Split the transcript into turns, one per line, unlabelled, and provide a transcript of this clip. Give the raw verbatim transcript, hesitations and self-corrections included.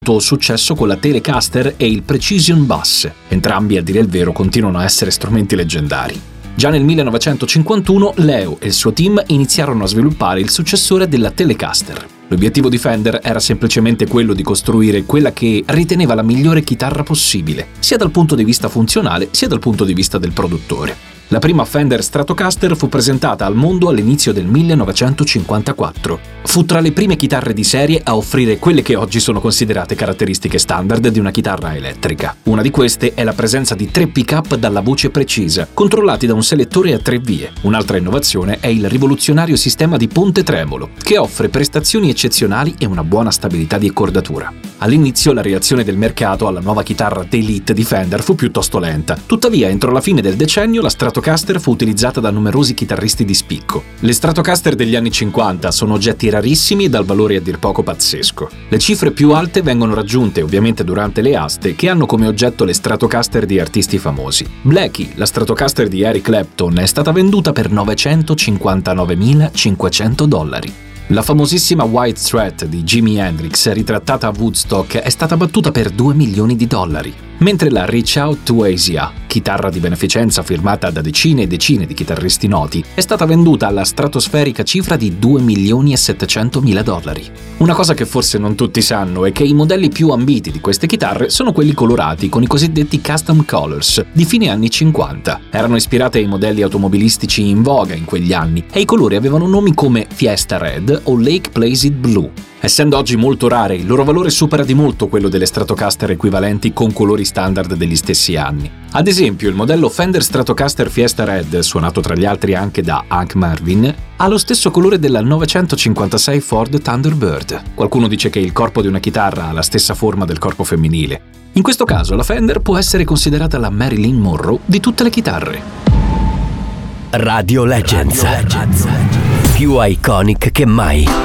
successo con la Telecaster e il Precision Bass. Entrambi, a dire il vero, continuano a essere strumenti leggendari. Già nel millenovecentocinquantuno Leo e il suo team iniziarono a sviluppare il successore della Telecaster. L'obiettivo di Fender era semplicemente quello di costruire quella che riteneva la migliore chitarra possibile, sia dal punto di vista funzionale sia dal punto di vista del produttore. La prima Fender Stratocaster fu presentata al mondo all'inizio del millenovecentocinquantaquattro. Fu tra le prime chitarre di serie a offrire quelle che oggi sono considerate caratteristiche standard di una chitarra elettrica. Una di queste è la presenza di tre pick-up dalla voce precisa, controllati da un selettore a tre vie. Un'altra innovazione è il rivoluzionario sistema di ponte tremolo, che offre prestazioni eccezionali e una buona stabilità di accordatura. All'inizio la reazione del mercato alla nuova chitarra d'Elite di Fender fu piuttosto lenta. Tuttavia, entro la fine del decennio, la Stratocaster fu utilizzata da numerosi chitarristi di spicco. Le Stratocaster degli anni cinquanta sono oggetti rarissimi e dal valore a dir poco pazzesco. Le cifre più alte vengono raggiunte ovviamente durante le aste, che hanno come oggetto le Stratocaster di artisti famosi. Blackie, la Stratocaster di Eric Clapton, è stata venduta per novecentocinquantanovemilacinquecento dollari. La famosissima White Thread di Jimi Hendrix, ritrattata a Woodstock, è stata battuta per due milioni di dollari. Mentre la Reach Out to Asia, chitarra di beneficenza firmata da decine e decine di chitarristi noti, è stata venduta alla stratosferica cifra di due milioni e settecentomila dollari. Una cosa che forse non tutti sanno è che i modelli più ambiti di queste chitarre sono quelli colorati con i cosiddetti custom colors di fine anni cinquanta. Erano ispirate ai modelli automobilistici in voga in quegli anni e i colori avevano nomi come Fiesta Red o Lake Placid Blue. Essendo oggi molto rare, il loro valore supera di molto quello delle Stratocaster equivalenti con colori standard degli stessi anni. Ad esempio, il modello Fender Stratocaster Fiesta Red, suonato tra gli altri anche da Hank Marvin, ha lo stesso colore della novecentocinquantasei Ford Thunderbird. Qualcuno dice che il corpo di una chitarra ha la stessa forma del corpo femminile. In questo caso, la Fender può essere considerata la Marilyn Monroe di tutte le chitarre.
Radio Legends, più iconic che mai.